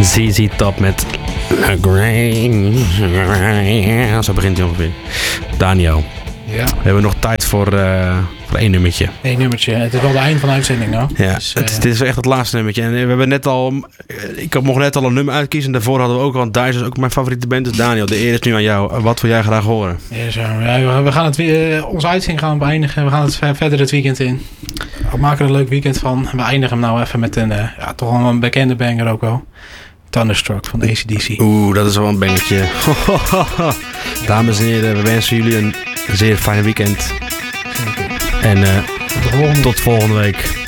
ZZ Top met zo begint hij ongeveer. Daniel. Ja. We hebben nog tijd voor één nummertje. Eén nummertje. Het is wel de eind van de uitzending, hoor. Ja, Dus, dit is echt het laatste nummertje. En we hebben net al... Ik mocht net al een nummer uitkiezen. Daarvoor hadden we ook al... Want Dice is ook mijn favoriete band. Dus Daniel, de eer is nu aan jou. Wat wil jij graag horen? Ja, zo. Ja, we gaan onze uitzending gaan beëindigen. We gaan het verder het weekend in. We maken er een leuk weekend van. We eindigen hem nou even met toch wel een bekende banger ook wel. Thunderstruck van de AC/DC. Oeh, dat is wel een bangertje. Dames en heren, we wensen jullie een zeer fijne weekend. En tot volgende week.